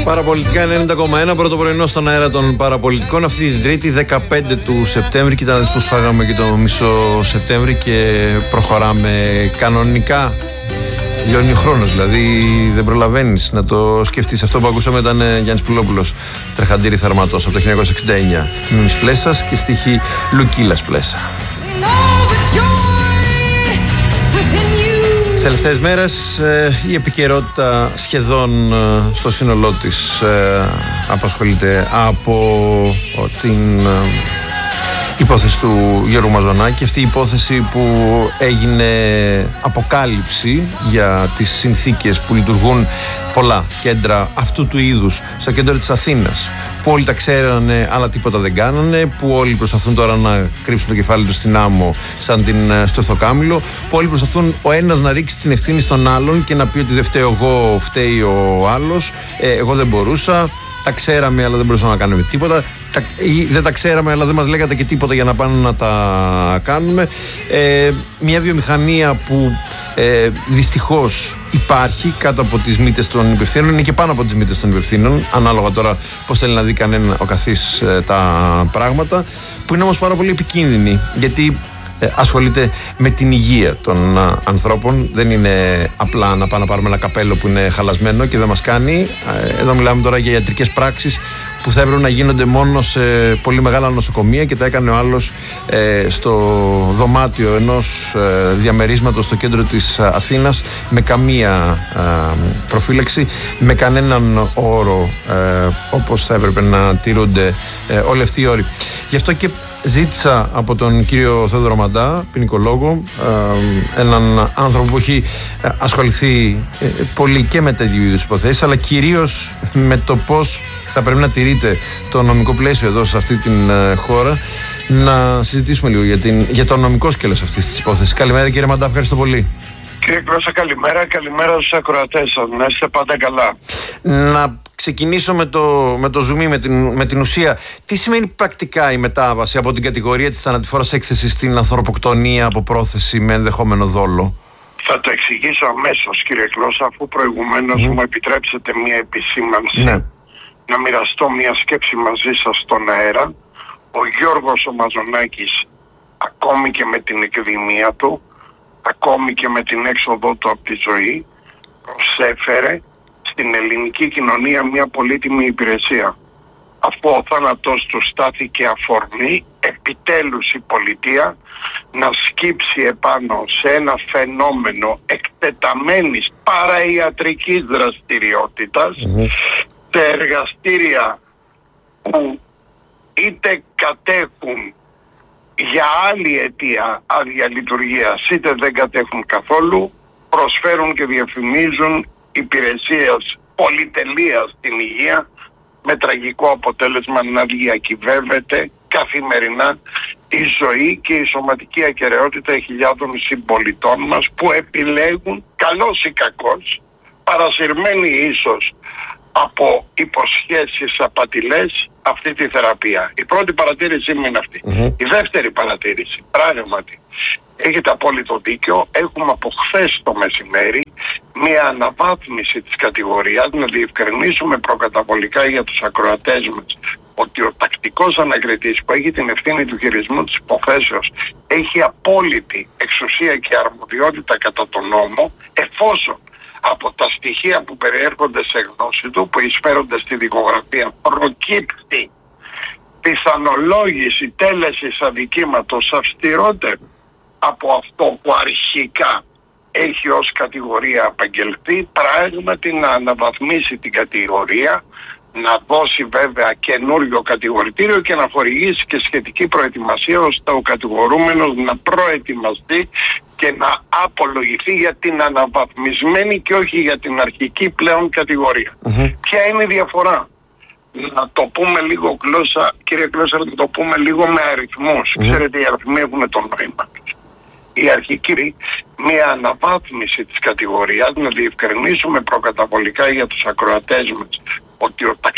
Παραπολιτικά 90,1, πρώτο πρωινό στον αέρα των παραπολιτικών. Αυτή την Τρίτη, 15 του Σεπτέμβρη. Κοιτάξτε πως φάγαμε και το μισό Σεπτέμβρη και προχωράμε κανονικά. Λιώνει ο χρόνος, δηλαδή δεν προλαβαίνεις να το σκεφτείς. Αυτό που ακούσαμε ήταν Γιάννης Πουλόπουλος, Τρεχαντήρι Θαρματός, από το 1969. Μίμης Πλέσας και στίχη Λουκίλας Πλέσα. Τις τελευταίες μέρες η επικαιρότητα σχεδόν στο σύνολό της απασχολείται από την υπόθεση του Γιώργου Μαζονάκη. Αυτή η υπόθεση που έγινε αποκάλυψη για τις συνθήκες που λειτουργούν πολλά κέντρα αυτού του είδους στο κέντρο της Αθήνας, που όλοι τα ξέρανε αλλά τίποτα δεν κάνανε, που όλοι προσπαθούν τώρα να κρύψουν το κεφάλι τους στην άμμο σαν την στο ηθοκάμιλο, που όλοι προσπαθούν ο ένας να ρίξει την ευθύνη στον άλλον και να πει ότι δεν φταίω εγώ, φταίει ο άλλος, εγώ δεν μπορούσα. Τα ξέραμε αλλά δεν μπορούσαμε να κάνουμε τίποτα. Δεν τα ξέραμε αλλά δεν μας λέγατε και τίποτα για να πάνε να τα κάνουμε. Μια βιομηχανία που δυστυχώς υπάρχει κάτω από τις μύτες των υπευθύνων, είναι και πάνω από τις μύτες των υπευθύνων, ανάλογα τώρα πώς θέλει να δει κανένα ο καθής τα πράγματα, που είναι όμως πάρα πολύ επικίνδυνη, γιατί ασχολείται με την υγεία των ανθρώπων. Δεν είναι απλά να πάμε να πάρουμε ένα καπέλο που είναι χαλασμένο και δεν μας κάνει. Εδώ μιλάμε τώρα για ιατρικές πράξεις που θα έπρεπε να γίνονται μόνο σε πολύ μεγάλα νοσοκομεία και τα έκανε ο άλλος στο δωμάτιο ενός διαμερίσματος στο κέντρο της Αθήνας, με καμία προφύλαξη, με κανέναν όρο όπως θα έπρεπε να τηρούνται όλοι αυτοί οι όροι. Γι' αυτό και ζήτησα από τον κύριο Θεόδωρο Μαντά, ποινικολόγο, έναν άνθρωπο που έχει ασχοληθεί πολύ και με τέτοιου είδους υποθέσεις, αλλά κυρίως με το πώς θα πρέπει να τηρείται το νομικό πλαίσιο εδώ σε αυτή την χώρα, να συζητήσουμε λίγο για το νομικό σκέλος αυτής της υπόθεσης. Καλημέρα κύριε Μαντά, ευχαριστώ πολύ. Κύριε Κλώσσα, καλημέρα στους ακροατές σας, να είστε πάντα καλά. Να ξεκινήσω με το ζουμί, με την ουσία. Τι σημαίνει πρακτικά η μετάβαση από την κατηγορία της θανατηφόρας έκθεσης στην ανθρωποκτονία από πρόθεση με ενδεχόμενο δόλο? Θα το εξηγήσω αμέσως κύριε Κλώσσα, αφού προηγουμένως μου επιτρέψετε μια επισήμανση. Ναι. Να μοιραστώ μια σκέψη μαζί σας στον αέρα. Ο Γιώργος ο Μαζονάκης, ακόμη και με την εκδημία του, ακόμη και με την έξοδό του από τη ζωή, προσέφερε στην ελληνική κοινωνία μια πολύτιμη υπηρεσία. Αφού ο θάνατός του στάθηκε αφορμή, επιτέλους η πολιτεία να σκύψει επάνω σε ένα φαινόμενο εκτεταμένης παραϊατρικής δραστηριότητας, σε εργαστήρια που είτε κατέχουν για άλλη αιτία άδεια λειτουργίας, είτε δεν κατέχουν καθόλου, προσφέρουν και διαφημίζουν υπηρεσίες πολυτελείας στην υγεία, με τραγικό αποτέλεσμα να διακυβεύεται καθημερινά η ζωή και η σωματική ακεραιότητα χιλιάδων συμπολιτών μας, που επιλέγουν, καλός ή κακός, παρασυρμένοι ίσως από υποσχέσεις απατηλές, αυτή τη θεραπεία. Η πρώτη παρατήρησή μου είναι αυτή. Η δεύτερη παρατήρηση, πράγματι, έχετε απόλυτο δίκιο, έχουμε από χθες το μεσημέρι μια αναβάθμιση της κατηγορίας, να διευκρινίσουμε προκαταβολικά για τους ακροατές μας ότι ο τακτικός ανακριτής που έχει την ευθύνη του χειρισμού της υποθέσεως έχει απόλυτη εξουσία και αρμοδιότητα κατά τον νόμο, εφόσον από τα στοιχεία που περιέρχονται σε γνώση του, που εισφέρονται στη δικογραφία, προκύπτει πιθανολόγηση τέλεσης αδικήματος αυστηρότερη από αυτό που αρχικά έχει ως κατηγορία απαγγελθεί, πράγματι να αναβαθμίσει την κατηγορία, να δώσει βέβαια καινούριο κατηγορητήριο και να χορηγήσει και σχετική προετοιμασία ώστε ο κατηγορούμενος να προετοιμαστεί και να απολογηθεί για την αναβαθμισμένη και όχι για την αρχική πλέον κατηγορία. Ποια είναι η διαφορά? Να το πούμε λίγο γλώσσα, κύριε Κλώσσα, να το πούμε λίγο με αριθμούς. Ξέρετε, οι αριθμοί έχουν το νόημα. Η αρχική, μια αναβάθμιση της κατηγορίας, να διευκρινίσουμε προκαταβολικά για τους ακροατές μας ότι ο